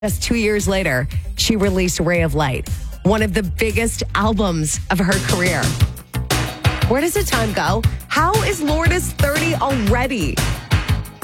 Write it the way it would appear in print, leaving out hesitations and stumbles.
Just 2 years later, she released Ray of Light, one of the biggest albums of her career. Where does the time go? How is Lourdes 30 already?